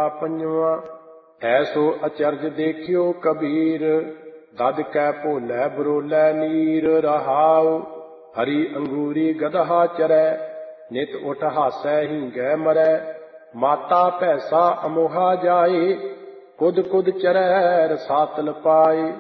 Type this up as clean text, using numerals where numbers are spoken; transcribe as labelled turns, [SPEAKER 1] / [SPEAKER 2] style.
[SPEAKER 1] पंजवा। ऐसो अचरज देखियो कबीर, दद कै भोलै बरोलै नीर। रहाओ हरी अंगूरी गदहा चरै, नित उठ हासै हींगै मरै। माता भैसा अमोहा जाए, कुद कुद चरै रसातल पाए।